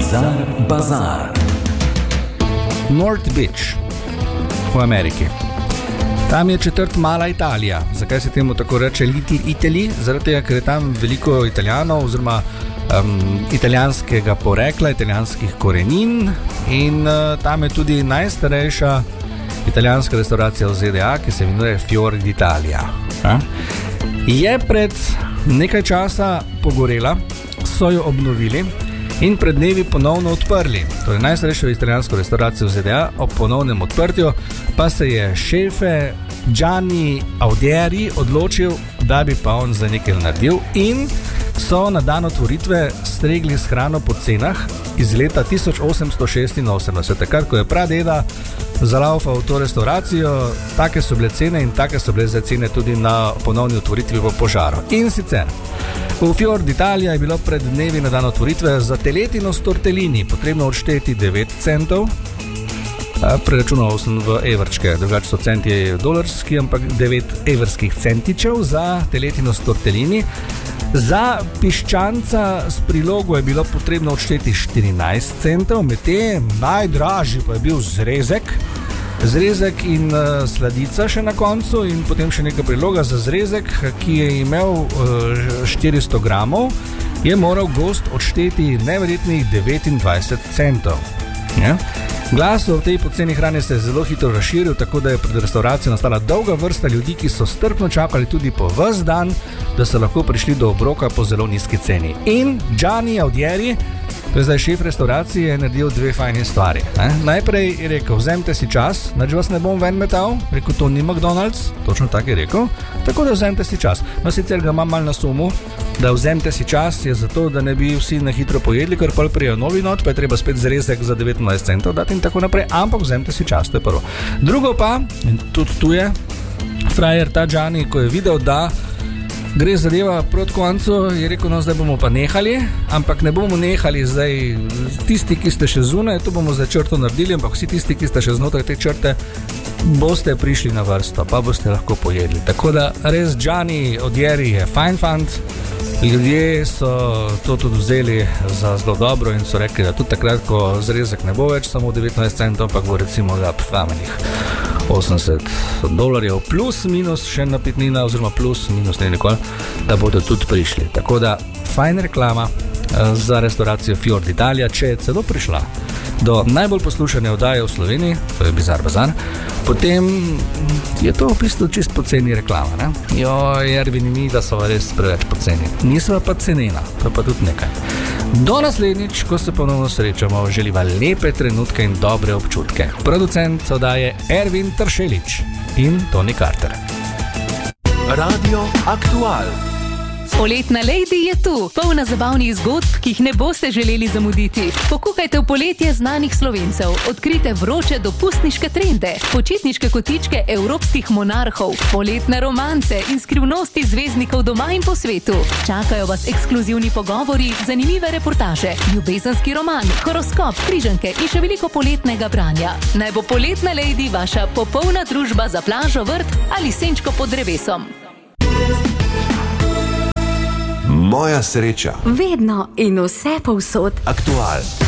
Bizar Bazar. North Beach v Ameriki. Tam je četrt Mala Italija. Zakaj se temu tako reče Little Italy? Zaradi tega, ker je tam veliko Italijanov oziroma italijanskega porekla, italijanskih korenin in tam je tudi najstarejša italijanska restauracija v ZDA, ki se imenuje Fior d'Italia. Je pred nekaj časa pogorela, so jo obnovili in pred dnevi ponovno odprli. Torej najstarejšo italijansko restauracijo v ZDA ob ponovnem odprtju pa se je šefe Gianni Audieri odločil, da bi pa on za nekaj naredil in so na dan otvoritve stregli s hrano po cenah iz leta 1886, takrat, ko je pradeda zalaufal v to restauracijo. Take so bile cene in take so bile za cene tudi na ponovni otvoritvi po požaru. In sicer v Fior d'Italia je bilo pred dnevi na dan otvoritve za teletino s tortellini potrebno odšteti 9 centov. Preračunal sem v evrčke, drugače so centi dolarski, ampak 9 evrskih centičev za teletino s tortellini. Za piščanca s prilogo je bilo potrebno odšteti 14 centov, medtem najdražji pa je bil zrezek in sladica še na koncu in potem še neka priloga za zrezek, ki je imel 400 gramov, je moral gost odšteti neverjetnih 29 centov. Ja? Glas o tej poceni hrane se je zelo hitro razširil, tako da je pred restauracijo nastala dolga vrsta ljudi, ki so strpno čakali tudi po ves dan, da so lahko prišli do obroka po zelo nizki ceni. In Gianni Audieri, to je zdaj šef restauracije, je naredil dve fajni stvari. Najprej je rekel, vzemite si čas, nič vas ne bom ven metal, rekel, to ni McDonald's, točno tako je rekel, tako da vzemite si čas. No, sicer ga imam malo na sumu, da vzemite si čas je zato, da ne bi vsi na hitro pojedli, ker pol prijo novi not, pa je treba spet zrezek za 19 centov dati in tako naprej, ampak vzemite si čas, to je prvo. Drugo pa, in tudi tu je frajer ta Gianni, ko je videl, da gre zadeva proti koncu, je rekel, no zdaj bomo pa nehali, ampak ne bomo nehali zdaj tisti, ki ste še zunaj, to bomo zdaj črto naredili, ampak vsi tisti, ki ste še znotraj te črte, boste prišli na vrsto, pa boste lahko pojedli. Tako da res Gianni Audieri je fajn fant, ljudje so to tudi vzeli za zelo dobro in so rekli, da tudi takrat, ko zrezek ne bo več samo 19 centov, ampak bo recimo da famenih $80 plus minus še napitnina oziroma plus minus ne nikoli, da bodo tudi prišli. Tako da fajn reklama za restauracijo Fior d'Italia, če je celo prišla do najbolj poslušane oddaje v Sloveniji, to je Bizar Bazar, potem je to v bistvu čist poceni reklama, ne? Ervin mi, da so res preveč poceni. Nisva pa cenena, to pa tudi nekaj. Do naslednjič, ko se ponovno srečamo, želiva lepe trenutke in dobre občutke. Producent oddaje Ervin Tršelič in Tony Carter. Radio Aktual. Poletna Lady je tu, polna zabavnih zgodb, ki jih ne boste želeli zamuditi. Pokukajte v poletje znanih Slovencev, odkrite vroče dopustniške trende, počitniške kotičke evropskih monarhov, poletne romance in skrivnosti zvezdnikov doma in po svetu. Čakajo vas ekskluzivni pogovori, zanimive reportaže, ljubezenski roman, horoskop, križanke in še veliko poletnega branja. Naj bo Poletna Lady vaša popolna družba za plažo, vrt ali senčko pod drevesom. Moja sreča. Vedno in vse povsod. Aktual.